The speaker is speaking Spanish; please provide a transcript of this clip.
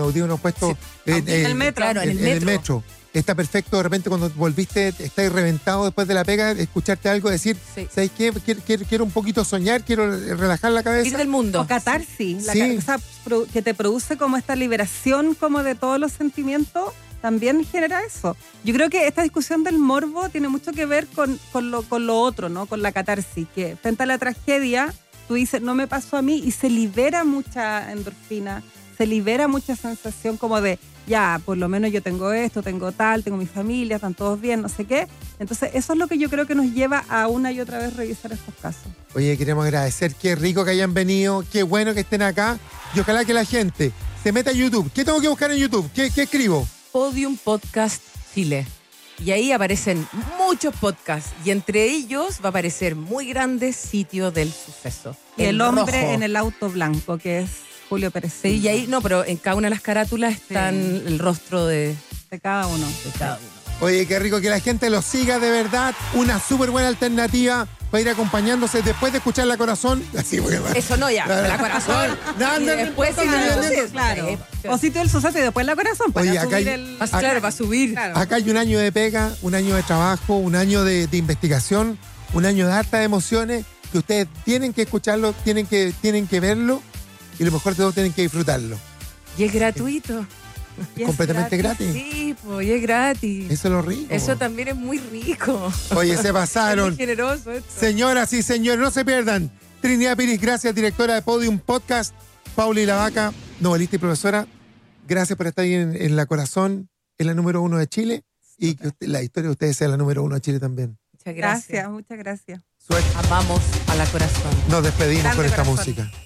audífonos puestos en el metro. Claro, en el metro. Está perfecto, de repente cuando volviste, estás reventado después de la pega, escucharte algo, decir, Sí. ¿sabes qué? Quiero un poquito soñar, quiero relajar la cabeza. Ir del mundo. O catarsis, Sí. que te produce como esta liberación como de todos los sentimientos, también genera eso. Yo creo que esta discusión del morbo tiene mucho que ver con lo otro, ¿no? Con la catarsis, que frente a la tragedia, tú dices, no me pasó a mí, y se libera mucha endorfina, se libera mucha sensación como de, ya, por lo menos yo tengo esto, tengo tal, tengo mi familia, están todos bien, no sé qué. Entonces, eso es lo que yo creo que nos lleva a una y otra vez revisar estos casos. Oye, queremos agradecer, qué rico que hayan venido, qué bueno que estén acá, y ojalá que la gente se meta a YouTube. ¿Qué tengo que buscar en YouTube? ¿Qué escribo? Podium Podcast Chile. Y ahí aparecen muchos podcasts. Y entre ellos va a aparecer muy grande Sitio del Suceso. Y el hombre rojo. en el auto blanco, que es Julio Pérez. Sí, y ahí, no, pero en cada una de las carátulas están el rostro de cada uno. cada uno. Oye, qué rico que la gente lo siga, de verdad. Una súper buena alternativa para ir acompañándose después de escuchar La Corazón. Así, porque, Eso no, ya, la corazón. Y después sí, Claro. O Sitio del Suceso y después La Corazón. Para Oye, acá subir hay- Claro, para subir. Claro. Acá hay un año de pega, un año de trabajo, un año de investigación, un año de hartas emociones que ustedes tienen que escucharlo, tienen que verlo y lo mejor de todo tienen que disfrutarlo. Y es gratuito. Y es Completamente gratis. Sí, pues, y es gratis. Eso es lo rico. Eso también es muy rico. Oye, se Es pasaron. muy generoso esto. Señoras y señores, no se pierdan. Trinidad Piris, gracias, directora de Podium Podcast. Pauli Lavaca, novelista y profesora. Gracias por estar ahí en La Corazón, en la número 1 de Chile. Y que la historia de ustedes sea la número 1 de Chile también. Muchas Gracias, gracias. muchas gracias. Suerte. Amamos a la corazón. Nos despedimos Grande con esta corazón. música.